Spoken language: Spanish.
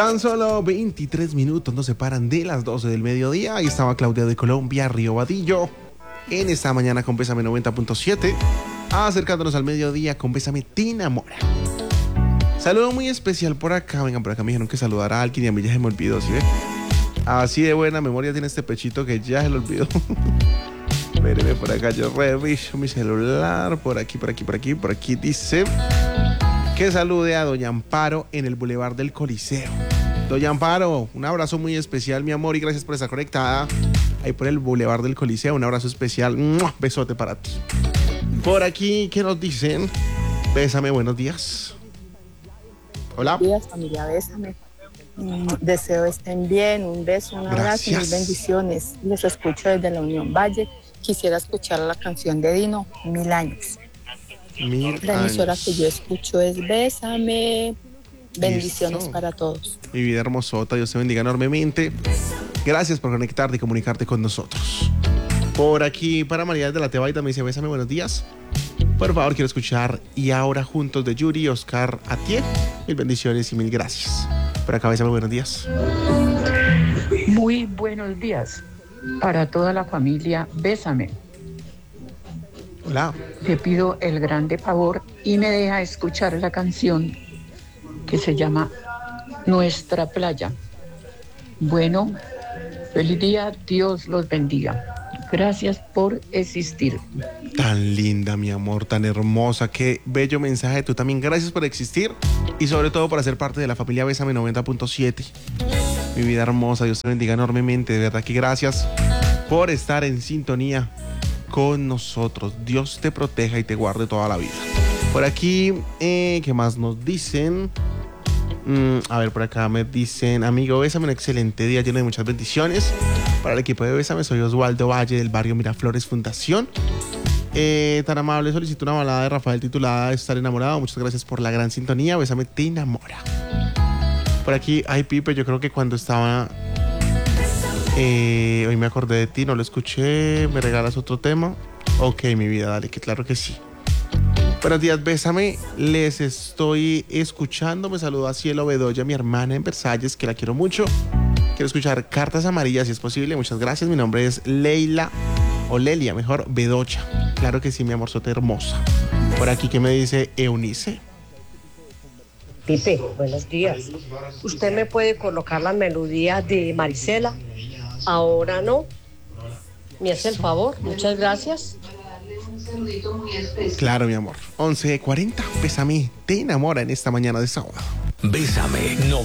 Tan solo 23 minutos nos separan de las 12 del mediodía. Ahí estaba Claudia de Colombia, Río Vadillo, en esta mañana con Bésame 90.7, acercándonos al mediodía con Bésame Te Enamora. Saludo muy especial por acá. Vengan, por acá me dijeron que saludara a alguien y a mí ya se me olvidó, ¿sí ve? Así de buena memoria tiene este pechito que ya se lo olvidó. Espéreme, por acá yo reviso mi celular. Por aquí dice que salude a Doña Amparo en el Boulevard del Coliseo. Doña Amparo, un abrazo muy especial, mi amor, y gracias por estar conectada ahí por el Boulevard del Coliseo. Un abrazo especial, ¡mua! Besote para ti. Por aquí, ¿qué nos dicen? Bésame, buenos días. Hola. Buenos días, familia, bésame. Deseo estén bien, un beso, un abrazo y mil bendiciones. Les escucho desde la Unión Valle. Quisiera escuchar la canción de Dino, 1000 años. La emisora que yo escucho es Bésame. Bendiciones. Listo. Para todos. Mi vida hermosota, Dios te bendiga enormemente. Gracias por conectarte y comunicarte con nosotros. Por aquí, para María de la Tebaida me dice: Bésame, buenos días. Por favor, quiero escuchar Y ahora juntos de Yuri Oscar Atié. Mil bendiciones y mil gracias. Por acá, Bésame, buenos días. Muy buenos días para toda la familia. Bésame. Hola. Te pido el grande favor y me deja escuchar la canción que se llama Nuestra Playa. Bueno, feliz día, Dios los bendiga. Gracias por existir. Tan linda, mi amor, tan hermosa. Qué bello mensaje. Tú también, gracias por existir y sobre todo por hacer parte de la familia Bésame 90.7. Mi vida hermosa, Dios te bendiga enormemente. De verdad que gracias por estar en sintonía con nosotros. Dios te proteja y te guarde toda la vida. Por aquí, ¿qué más nos dicen? A ver, por acá me dicen: amigo, bésame, un excelente día lleno de muchas bendiciones. Para el equipo de Bésame, soy Oswaldo Valle del barrio Miraflores Fundación. Tan amable, solicito una balada de Rafael titulada Estar enamorado. Muchas gracias por la gran sintonía. Bésame, te enamora. Por aquí, ay, Pipe, yo creo que cuando estaba... hoy me acordé de ti, no lo escuché. ¿Me regalas otro tema? Ok, mi vida, dale, que claro que sí. Buenos días, Bésame, les estoy escuchando. Me saluda Cielo Bedoya, mi hermana en Versalles, que la quiero mucho. Quiero escuchar Cartas Amarillas, si es posible. Muchas gracias. Mi nombre es Leila, o Lelia, mejor, Bedoya. Claro que sí, mi amorzote hermosa. Por aquí, ¿qué me dice Eunice? Pipe, buenos días. ¿Usted me puede colocar la melodía de Marisela? Ahora no. ¿Me hace el favor? Muchas gracias. Claro, mi amor. 11:40. Bésame, te enamora en esta mañana de sábado. Bésame, no.